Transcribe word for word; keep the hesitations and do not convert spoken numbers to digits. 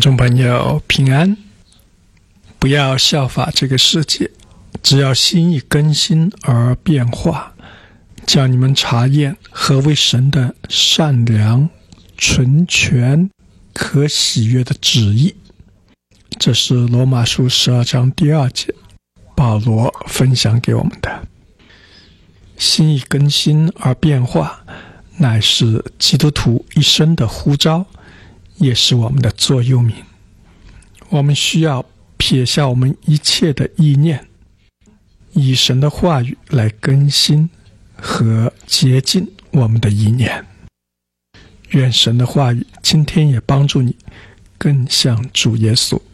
众朋友平安，不要效法这个世界，只要心意更新而变化，叫你们查验何为神的善良、纯全、可喜悦的旨意。这是罗马书十二章第二节，保罗分享给我们的。心意更新而变化，乃是基督徒一生的呼召，也是我们的座右铭。我们需要撇下我们一切的意念，以神的话语来更新和洁净我们的意念。愿神的话语今天也帮助你更像主耶稣。